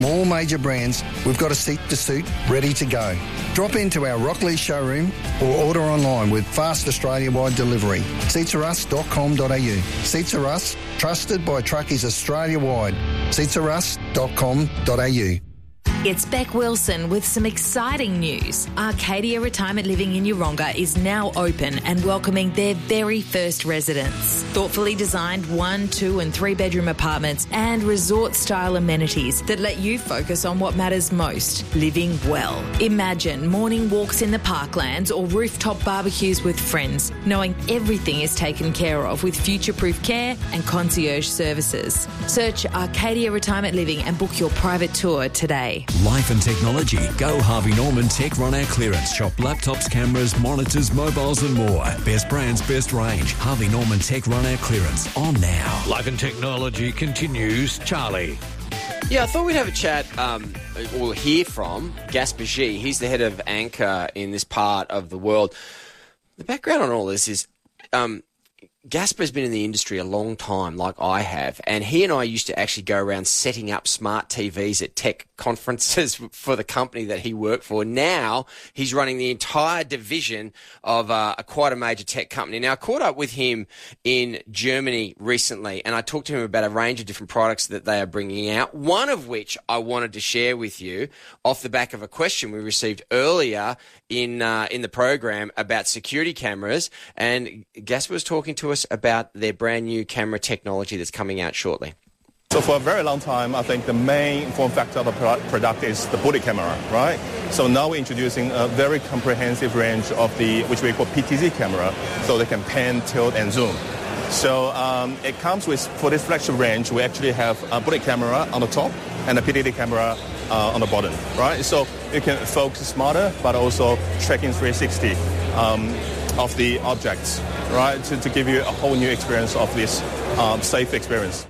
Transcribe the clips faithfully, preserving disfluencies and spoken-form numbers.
All major brands, we've got a seat to suit ready to go. Drop into our Rockley showroom or order online with fast Australia-wide delivery. seats are us dot com dot a u. Seats are Us, trusted by truckies Australia-wide. seats are us dot com dot a u. It's Beck Wilson with some exciting news. Arcadia Retirement Living in Yeronga is now open and welcoming their very first residents. Thoughtfully designed one, two and three bedroom apartments and resort-style amenities that let you focus on what matters most, living well. Imagine morning walks in the parklands or rooftop barbecues with friends, knowing everything is taken care of with future-proof care and concierge services. Search Arcadia Retirement Living and book your private tour today. Life and technology. Go Harvey Norman Tech Run Out Clearance. Shop laptops, cameras, monitors, mobiles and more. Best brands, best range. Harvey Norman Tech Run Out Clearance. On now. Life and technology continues. Charlie. Yeah, I thought we'd have a chat, um, or hear from Gasper Gee. He's the head of Anker in this part of the world. The background on all this is... Um, Gasper has been in the industry a long time, like I have, and he and I used to actually go around setting up smart T Vs at tech conferences for the company that he worked for. Now he's running the entire division of uh, a quite a major tech company. Now, I caught up with him in Germany recently, and I talked to him about a range of different products that they are bringing out, one of which I wanted to share with you off the back of a question we received earlier in uh, in the program about security cameras, and Gasper was talking to us about their brand new camera technology that's coming out shortly. So for a very long time, I think the main form factor of the product is the body camera, right? So now we're introducing a very comprehensive range of the, which we call P T Z camera, so they can pan, tilt, and zoom. So um, it comes with, for this flagship range, we actually have a body camera on the top and a P T Z camera uh, on the bottom, right? So you can focus smarter, but also tracking three sixty um, of the objects, right, to, to give you a whole new experience of this um, safe experience.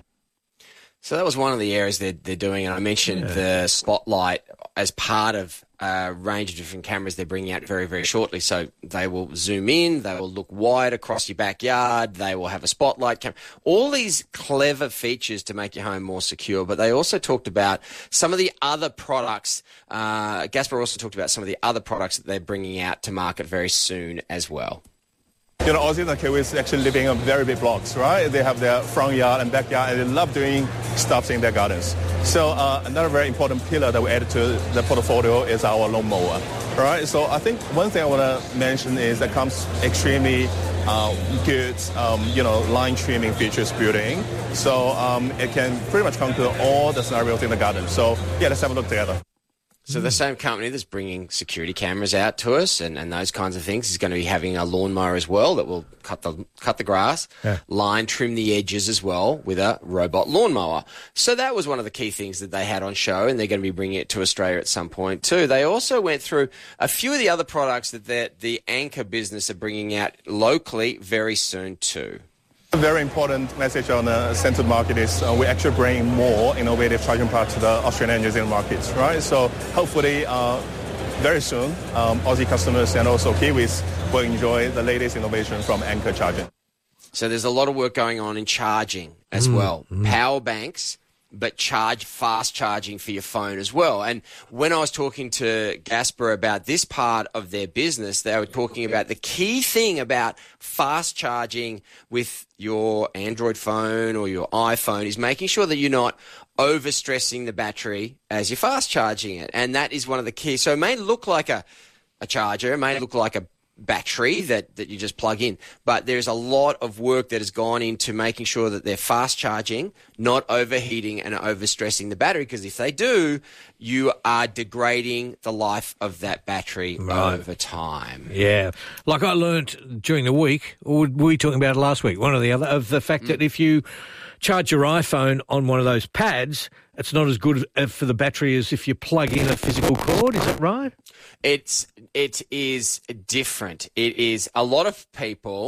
So that was one of the areas they're, they're doing, and I mentioned yeah. the Spotlight as part of a range of different cameras they're bringing out very, very shortly. So they will zoom in, they will look wide across your backyard, they will have a Spotlight camera. All these clever features to make your home more secure, but they also talked about some of the other products. Uh, Gasper also talked about some of the other products that they're bringing out to market very soon as well. You know, Aussies and Kiwis actually living in very big blocks, right? They have their front yard and backyard, and they love doing stuff in their gardens. So uh, another very important pillar that we added to the portfolio is our lawnmower, right? So I think one thing I want to mention is that comes extremely uh, good, um, you know, line trimming features built in. So um, it can pretty much conquer all the scenarios in the garden. So yeah, let's have a look together. So the same company that's bringing security cameras out to us and, and those kinds of things is going to be having a lawnmower as well that will cut the cut the grass, yeah. line, trim the edges as well with a robot lawnmower. So that was one of the key things that they had on show, and they're going to be bringing it to Australia at some point too. They also went through a few of the other products that the Anker business are bringing out locally very soon too. A very important message on the central market is uh, we're actually bringing more innovative charging products to the Australian and New Zealand markets, right? So hopefully uh, very soon um, Aussie customers and also Kiwis will enjoy the latest innovation from Anker Charging. So there's a lot of work going on in charging as mm, well. Mm. Power banks, but charge fast charging for your phone as well. And when I was talking to Gasper about this part of their business, they were talking about the key thing about fast charging with your Android phone or your iPhone is making sure that you're not overstressing the battery as you're fast charging it. And that is one of the keys. So it may look like a, a charger, it may look like a battery that, that you just plug in, but there's a lot of work that has gone into making sure that they're fast charging, not overheating and overstressing the battery, because if they do, you are degrading the life of that battery right. over time. Yeah. Like I learned during the week, or were we talking about it last week, one or the other, of the fact mm. that if you charge your iPhone on one of those pads, it's not as good for the battery as if you plug in a physical cord. Is that right? It's it is different. It is a lot of people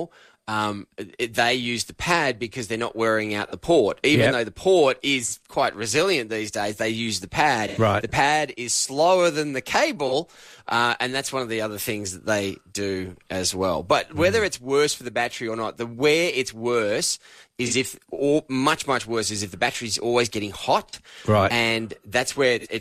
um, it, they use the pad because they're not wearing out the port. Even Yep. though the port is quite resilient these days, they use the pad. Right. The pad is slower than the cable, uh, and that's one of the other things that they do as well. But whether it's worse for the battery or not, the where it's worse is if, or much, much worse is if the battery's always getting hot. Right. And that's where it